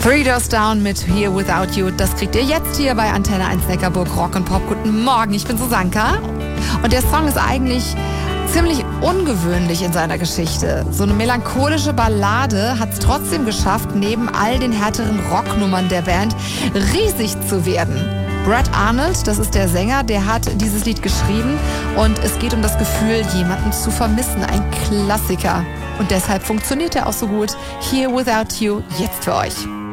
Three Doors Down mit Here Without You. Das kriegt ihr jetzt hier bei Antenne 1 Neckarburg Rock und Pop. Guten Morgen, ich bin Susanka. Und der Song ist eigentlich ziemlich ungewöhnlich in seiner Geschichte. So eine melancholische Ballade hat es trotzdem geschafft, neben all den härteren Rocknummern der Band riesig zu werden. Brad Arnold, das ist der Sänger, der hat dieses Lied geschrieben und es geht um das Gefühl, jemanden zu vermissen. Ein Klassiker. Und deshalb funktioniert er auch so gut. Here Without You, jetzt für euch.